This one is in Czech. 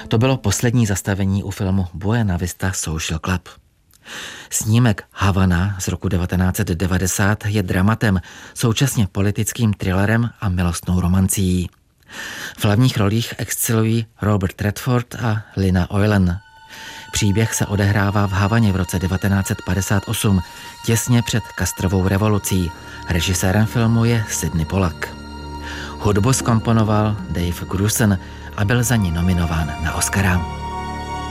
To bylo poslední zastavení u filmu Buena Vista Social Club. Snímek Havana z roku 1990 je dramatem, současně politickým thrillerem a milostnou romancií. V hlavních rolích excelují Robert Redford a Lina Oylen. Příběh se odehrává v Havaně v roce 1958, těsně před Castrovou revolucí. Režisérem filmu je Sidney Pollack. Hudbu zkomponoval Dave Grusin a byl za ní nominován na Oscara.